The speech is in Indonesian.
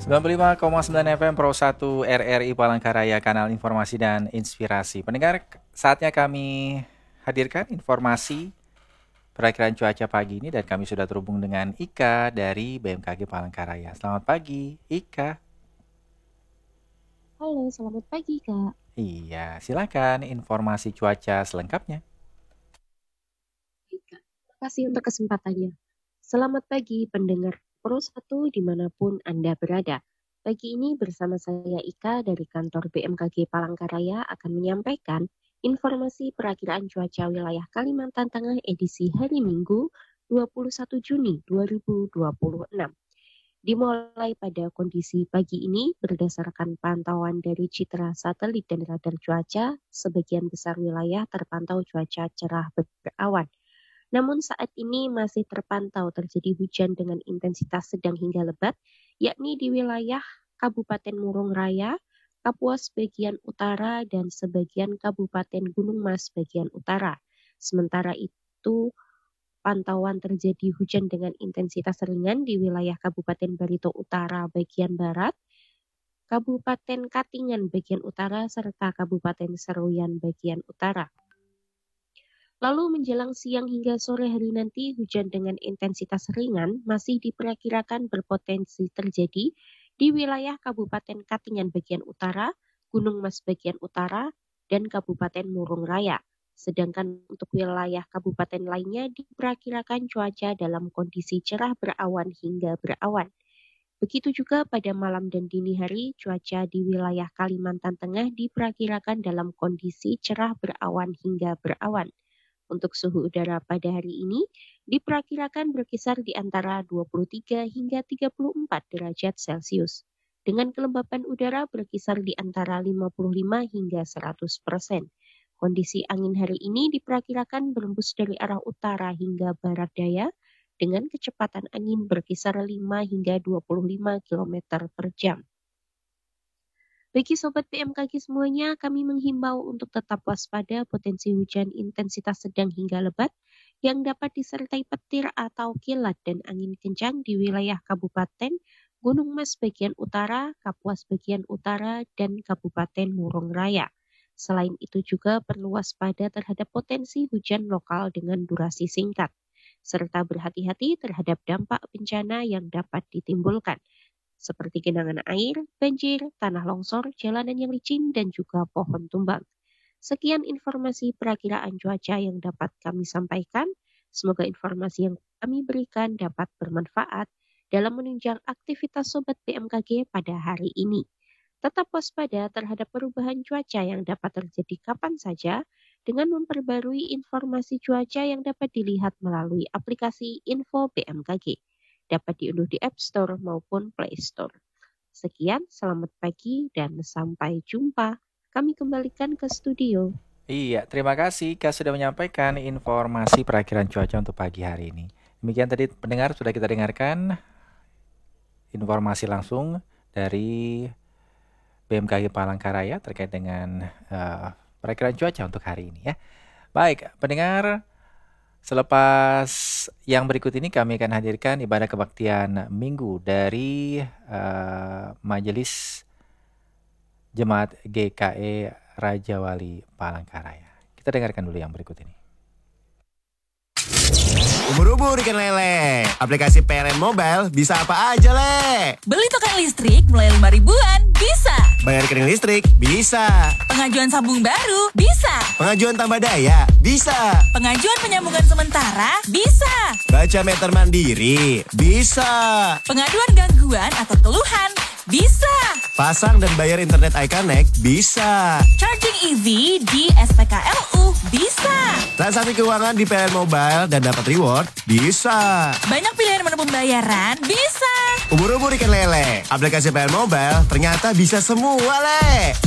95,9 FM Pro 1 RRI Palangkaraya, kanal informasi dan inspirasi. Pendengar, saatnya kami hadirkan informasi perakiraan cuaca pagi ini dan kami sudah terhubung dengan Ika dari BMKG Palangkaraya. Selamat pagi, Ika. Halo, selamat pagi, Kak. Iya, silakan informasi cuaca selengkapnya. Baik, Kak. Terima kasih untuk kesempatannya. Selamat pagi, pendengar Pro 1 dimanapun Anda berada. Pagi ini bersama saya Ika dari kantor BMKG Palangkaraya akan menyampaikan informasi perakiraan cuaca wilayah Kalimantan Tengah edisi hari Minggu 21 Juni 2026. Dimulai pada kondisi pagi ini berdasarkan pantauan dari citra satelit dan radar cuaca, sebagian besar wilayah terpantau cuaca cerah berawan. Namun saat ini masih terpantau terjadi hujan dengan intensitas sedang hingga lebat, yakni di wilayah Kabupaten Murung Raya, Kapuas bagian utara, dan sebagian Kabupaten Gunung Mas bagian utara. Sementara itu, pantauan terjadi hujan dengan intensitas ringan di wilayah Kabupaten Barito Utara bagian barat, Kabupaten Katingan bagian utara, serta Kabupaten Seruyan bagian utara. Lalu menjelang siang hingga sore hari nanti, hujan dengan intensitas ringan masih diperkirakan berpotensi terjadi di wilayah Kabupaten Katingan bagian utara, Gunung Mas bagian utara, dan Kabupaten Murung Raya. Sedangkan untuk wilayah kabupaten lainnya diperkirakan cuaca dalam kondisi cerah berawan hingga berawan. Begitu juga pada malam dan dini hari, cuaca di wilayah Kalimantan Tengah diperkirakan dalam kondisi cerah berawan hingga berawan. Untuk suhu udara pada hari ini diperkirakan berkisar di antara 23 hingga 34 derajat Celcius. Dengan kelembapan udara berkisar di antara 55 hingga 100%. Kondisi angin hari ini diperkirakan berembus dari arah utara hingga barat daya dengan kecepatan angin berkisar 5 hingga 25 km per jam. Bagi Sobat BMKG semuanya, kami menghimbau untuk tetap waspada potensi hujan intensitas sedang hingga lebat yang dapat disertai petir atau kilat dan angin kencang di wilayah Kabupaten Gunung Mas bagian utara, Kapuas bagian utara, dan Kabupaten Murung Raya. Selain itu juga perlu waspada terhadap potensi hujan lokal dengan durasi singkat, serta berhati-hati terhadap dampak bencana yang dapat ditimbulkan, seperti genangan air, banjir, tanah longsor, jalanan yang licin, dan juga pohon tumbang. Sekian informasi perakiraan cuaca yang dapat kami sampaikan. Semoga informasi yang kami berikan dapat bermanfaat dalam menunjang aktivitas Sobat BMKG pada hari ini. Tetap waspada terhadap perubahan cuaca yang dapat terjadi kapan saja dengan memperbarui informasi cuaca yang dapat dilihat melalui aplikasi Info BMKG. Dapat diunduh di App Store maupun Play Store. Sekian, selamat pagi dan sampai jumpa. Kami kembalikan ke studio. Iya, terima kasih Kak sudah menyampaikan informasi perakiraan cuaca untuk pagi hari ini. Demikian tadi pendengar sudah kita dengarkan informasi langsung dari BMKG Palangkaraya terkait dengan perakiraan cuaca untuk hari ini ya. Baik, pendengar, selepas yang berikut ini kami akan hadirkan ibadah kebaktian minggu dari Majelis Jemaat GKE Raja Wali Palangkaraya. Kita dengarkan dulu yang berikut ini. Ubur-ubur ikan lele. Aplikasi PLN Mobile bisa apa aja, Le? Beli token listrik mulai 5 ribuan, bisa. Bayar rekening listrik, bisa. Pengajuan sambung baru, bisa. Pengajuan tambah daya, bisa. Pengajuan penyambungan sementara, bisa. Baca meter mandiri, bisa. Pengaduan gangguan atau keluhan, bisa. Pasang dan bayar internet iConnect, bisa. Charging EV di SPKLU, bisa. Transaksi keuangan di PLN Mobile dan dapat reward, bisa. Banyak pilihan menu pembayaran, bisa. Ubur-ubur ikan lele. Aplikasi PLN Mobile ternyata bisa semua, Le.